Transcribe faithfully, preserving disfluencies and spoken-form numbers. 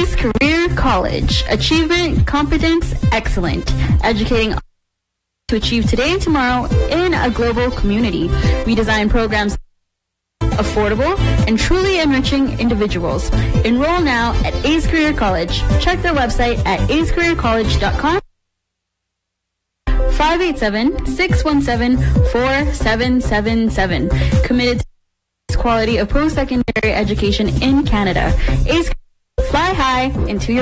Ace Career College. Achievement, competence, excellent. Educating to achieve today and tomorrow in a global community. We design programs affordable and truly enriching individuals. Enroll now at Ace Career College. Check their website at ace career college dot com. five eight seven, six one seven, four seven seven seven. Committed to the quality of post-secondary education in Canada. Ace, fly high into your